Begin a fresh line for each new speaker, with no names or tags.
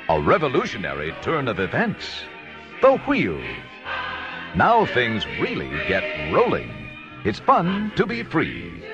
A revolutionary turn of events. The wheel. Now things really get rolling. It's fun to be free.